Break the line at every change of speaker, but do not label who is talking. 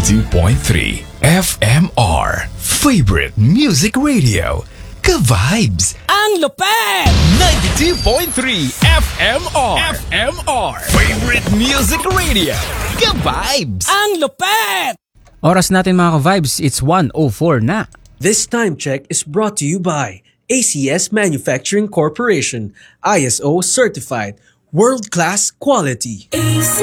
92.3 FMR. Favorite Music Radio. Ka-vibes!
Ang lupet!
92.3 FMR. Favorite Music Radio. Ka-vibes!
Ang lupet!
Oras natin mga ka-vibes, it's 1:04 na.
This time check is brought to you by ACS Manufacturing Corporation, ISO certified, world-class quality.
ACS.